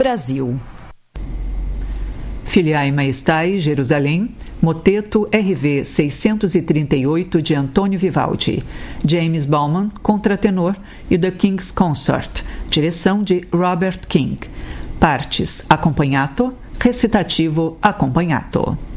Brasil. Filiae Maestae, Jerusalém, Moteto RV 638 de Antônio Vivaldi, James Bauman, contratenor, e The King's Consort, direção de Robert King. Partes: acompanhato, recitativo acompanhato.